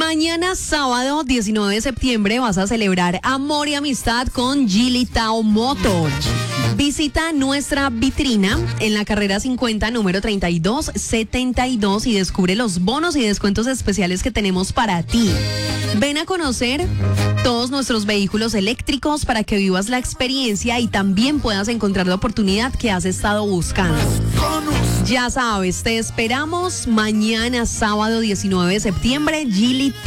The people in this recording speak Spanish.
Mañana sábado 19 de septiembre vas a celebrar amor y amistad con Geely Tao Moto. Visita nuestra vitrina en la carrera 50, número 3272 y descubre los bonos y descuentos especiales que tenemos para ti. Ven a conocer todos nuestros vehículos eléctricos para que vivas la experiencia y también puedas encontrar la oportunidad que has estado buscando. Ya sabes, te esperamos mañana sábado 19 de septiembre, Geely